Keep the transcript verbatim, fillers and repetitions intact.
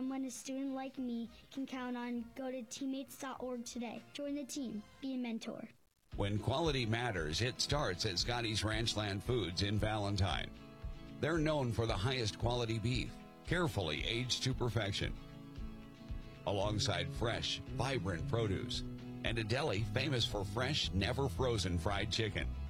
someone a student like me can count on, go to teammates dot org today. Join the team. Be a mentor. When quality matters, it starts at Scotty's Ranchland Foods in Valentine. They're known for the highest quality beef, carefully aged to perfection, alongside fresh, vibrant produce, and a deli famous for fresh, never frozen fried chicken.